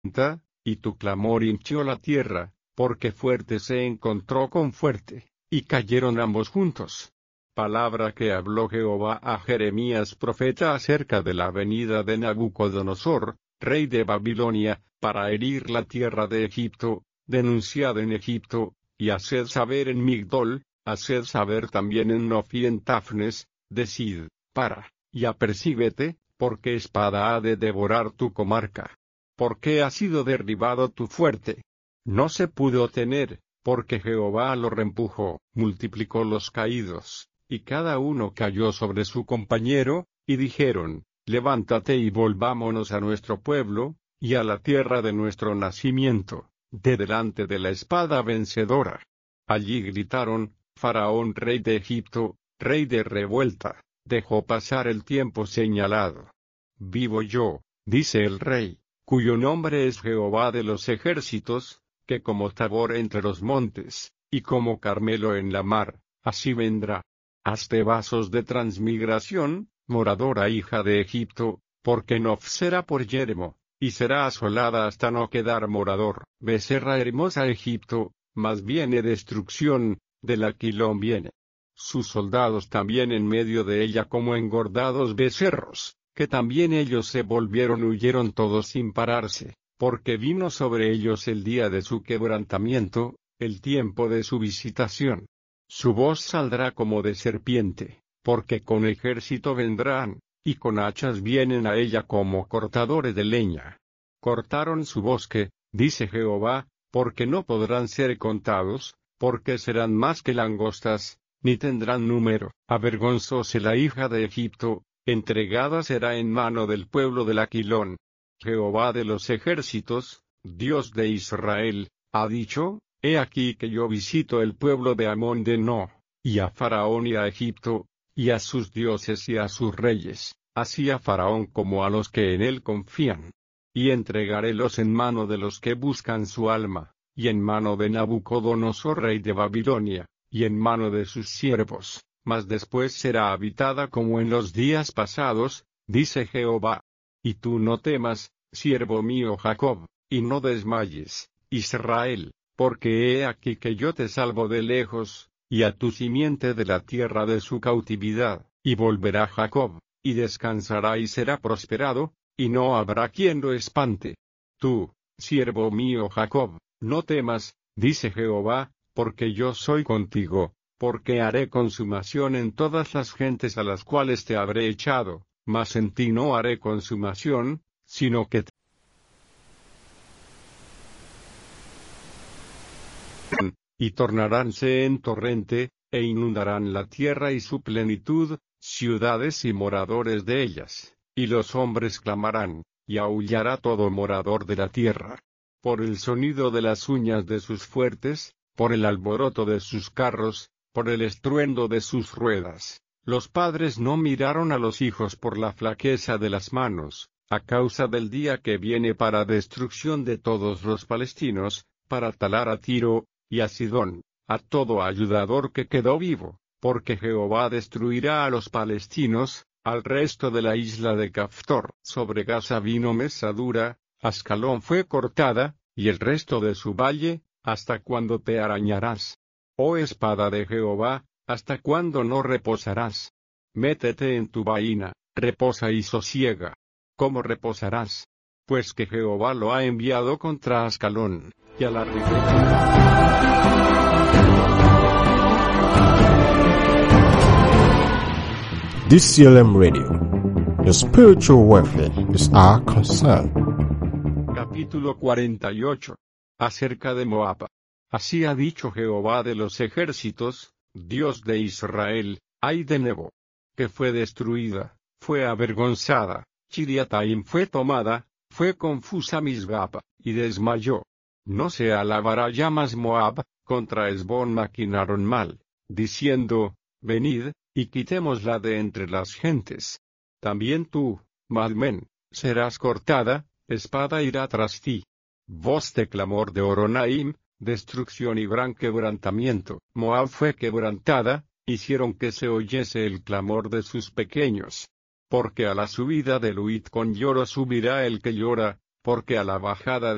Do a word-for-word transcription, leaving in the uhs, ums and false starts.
y tu clamor hinchió la tierra, porque fuerte se encontró con fuerte, y cayeron ambos juntos. Palabra que habló Jehová a Jeremías profeta acerca de la venida de Nabucodonosor, rey de Babilonia, para herir la tierra de Egipto, denunciad en Egipto, y haced saber en Migdol, haced saber también en Nof y en Tafnes, decid, para, y apercíbete, porque espada ha de devorar tu comarca. Porque ha sido derribado tu fuerte. No se pudo tener, porque Jehová lo reempujó, multiplicó los caídos, y cada uno cayó sobre su compañero, y dijeron, levántate y volvámonos a nuestro pueblo, y a la tierra de nuestro nacimiento, de delante de la espada vencedora. Allí gritaron, Faraón rey de Egipto, rey de revuelta, dejó pasar el tiempo señalado. Vivo yo, dice el rey, cuyo nombre es Jehová de los ejércitos, que como Tabor entre los montes, y como Carmelo en la mar, así vendrá. Hazte vasos de transmigración, moradora hija de Egipto, porque Nof será por yermo, y será asolada hasta no quedar morador. Becerra hermosa Egipto, mas viene destrucción, del Aquilón viene. Sus soldados también en medio de ella como engordados becerros, que también ellos se volvieron huyeron todos sin pararse, porque vino sobre ellos el día de su quebrantamiento, el tiempo de su visitación. Su voz saldrá como de serpiente, porque con ejército vendrán, y con hachas vienen a ella como cortadores de leña. Cortaron su bosque, dice Jehová, porque no podrán ser contados, porque serán más que langostas, ni tendrán número. Avergonzóse la hija de Egipto, entregada será en mano del pueblo del Aquilón. Jehová de los ejércitos, Dios de Israel, ha dicho, he aquí que yo visito el pueblo de Amón de No, y a Faraón y a Egipto, y a sus dioses y a sus reyes, así a Faraón como a los que en él confían. Y entregarélos en mano de los que buscan su alma, y en mano de Nabucodonosor rey de Babilonia, y en mano de sus siervos, mas después será habitada como en los días pasados, dice Jehová. Y tú no temas, siervo mío Jacob, y no desmayes, Israel, porque he aquí que yo te salvo de lejos, y a tu simiente de la tierra de su cautividad, y volverá Jacob, y descansará y será prosperado, y no habrá quien lo espante. Tú, siervo mío Jacob, no temas, dice Jehová, porque yo soy contigo, porque haré consumación en todas las gentes a las cuales te habré echado, mas en ti no haré consumación, sino que te y tornaránse en torrente, e inundarán la tierra y su plenitud, ciudades y moradores de ellas, y los hombres clamarán, y aullará todo morador de la tierra. Por el sonido de las uñas de sus fuertes, por el alboroto de sus carros, por el estruendo de sus ruedas. Los padres no miraron a los hijos por la flaqueza de las manos, a causa del día que viene para destrucción de todos los palestinos, para talar a Tiro, y a Sidón, a todo ayudador que quedó vivo, porque Jehová destruirá a los palestinos, al resto de la isla de Caftor. Sobre Gaza vino mesadura, Ascalón fue cortada, y el resto de su valle, ¿hasta cuándo te arañarás? Oh espada de Jehová, ¿hasta cuándo no reposarás? Métete en tu vaina, reposa y sosiega. ¿Cómo reposarás? Pues que Jehová lo ha enviado contra Ascalón, y a la ribera. D C L M Radio. Your spiritual welfare is our concern. Capítulo cuarenta y ocho. Acerca de Moab. Así ha dicho Jehová de los ejércitos, Dios de Israel, ay de Nebo, que fue destruida, fue avergonzada, Chiriataim fue tomada, fue confusa Misgapa, y desmayó. No se alabará ya más Moab, contra Esbón maquinaron mal, diciendo, venid, y quitémosla de entre las gentes. También tú, Madmen, serás cortada, espada irá tras ti. Voz de clamor de Horonaim, destrucción y gran quebrantamiento. Moab fue quebrantada, hicieron que se oyese el clamor de sus pequeños. Porque a la subida del huid con lloro subirá el que llora, porque a la bajada